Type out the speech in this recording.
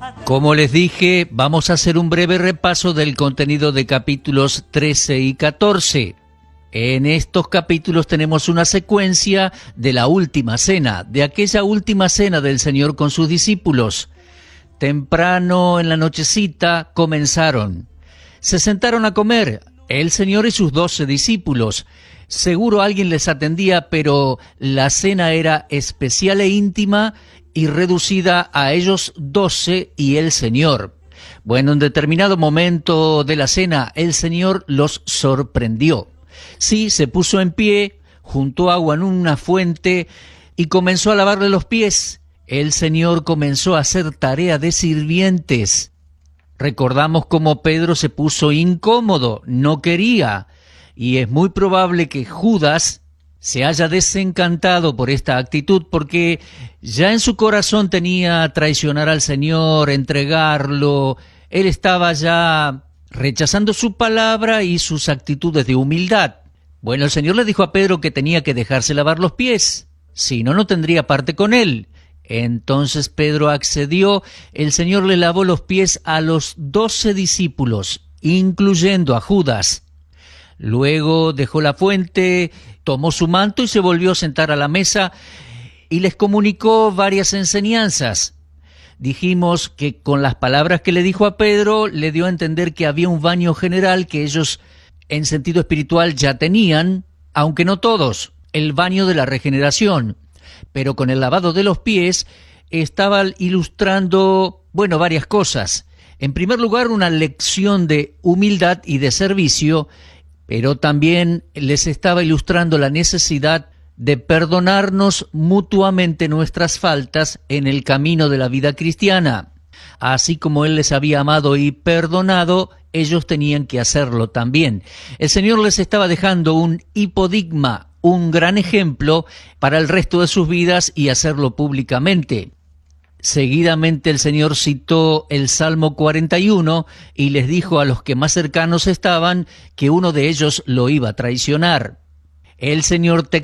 Como les dije, vamos a hacer un breve repaso del contenido de capítulos 13 y 14. En estos capítulos tenemos una secuencia de la última cena, de aquella última cena del Señor con sus discípulos. Temprano en la nochecita comenzaron. Se sentaron a comer, el Señor y sus 12 discípulos. Seguro alguien les atendía, pero la cena era especial e íntima y reducida a ellos 12 y el Señor. Bueno, en determinado momento de la cena, el Señor los sorprendió. Sí, se puso en pie, juntó agua en una fuente y comenzó a lavarle los pies. El Señor comenzó a hacer tarea de sirvientes. Recordamos cómo Pedro se puso incómodo, no quería, y es muy probable que Judas se haya desencantado por esta actitud, porque ya en su corazón tenía traicionar al Señor, entregarlo. Él estaba ya rechazando su palabra y sus actitudes de humildad. Bueno, el Señor le dijo a Pedro que tenía que dejarse lavar los pies, si no, no tendría parte con él. Entonces Pedro accedió, el Señor le lavó los pies a los 12 discípulos, incluyendo a Judas. Luego dejó la fuente, tomó su manto y se volvió a sentar a la mesa y les comunicó varias enseñanzas. Dijimos que con las palabras que le dijo a Pedro, le dio a entender que había un baño general que ellos en sentido espiritual ya tenían, aunque no todos, el baño de la regeneración. Pero con el lavado de los pies estaba ilustrando, varias cosas. En primer lugar, una lección de humildad y de servicio, pero también les estaba ilustrando la necesidad de perdonarnos mutuamente nuestras faltas en el camino de la vida cristiana. Así como Él les había amado y perdonado, ellos tenían que hacerlo también. El Señor les estaba dejando un hipodigma, un gran ejemplo para el resto de sus vidas y hacerlo públicamente. Seguidamente el Señor citó el Salmo 41 y les dijo a los que más cercanos estaban que uno de ellos lo iba a traicionar. El Señor